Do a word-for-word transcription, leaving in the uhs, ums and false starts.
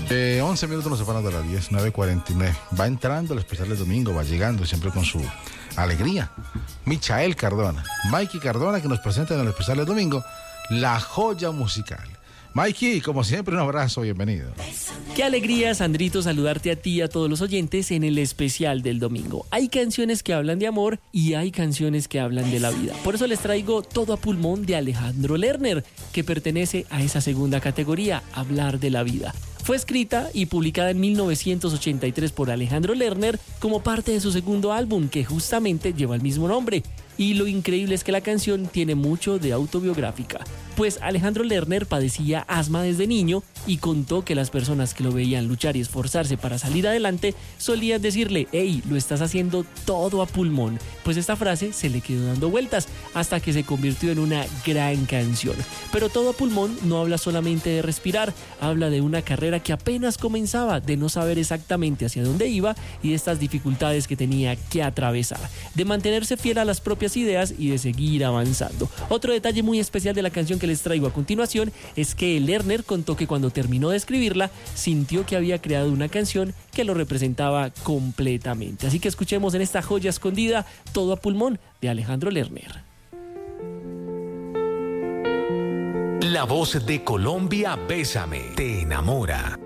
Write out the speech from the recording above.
Eh, once minutos nos separan de las diez, nueve cuarenta y nueve. Va entrando el especial de domingo, va llegando siempre con su alegría. Michael Cardona, Mikey Cardona, que nos presenta en el especial de domingo la joya musical. Mikey, como siempre, un abrazo, bienvenido. Qué alegría, Sandrito, saludarte a ti y a todos los oyentes en el especial del domingo. Hay canciones que hablan de amor y hay canciones que hablan de la vida. Por eso les traigo Todo a pulmón de Alejandro Lerner, que pertenece a esa segunda categoría, hablar de la vida. Fue escrita y publicada en mil novecientos ochenta y tres por Alejandro Lerner como parte de su segundo álbum, que justamente lleva el mismo nombre. Y lo increíble es que la canción tiene mucho de autobiográfica, pues Alejandro Lerner padecía asma desde niño y contó que las personas que lo veían luchar y esforzarse para salir adelante solían decirle: hey, lo estás haciendo todo a pulmón. Pues esta frase se le quedó dando vueltas hasta que se convirtió en una gran canción. Pero Todo a pulmón no habla solamente de respirar, habla de una carrera que apenas comenzaba, de no saber exactamente hacia dónde iba y de estas dificultades que tenía que atravesar, de mantenerse fiel a las propias ideas y de seguir avanzando. Otro detalle muy especial de la canción que les traigo a continuación es que Lerner contó que cuando terminó de escribirla sintió que había creado una canción que lo representaba completamente. Así que escuchemos en esta joya escondida Todo a pulmón de Alejandro Lerner. La voz de Colombia, Bésame, te enamora.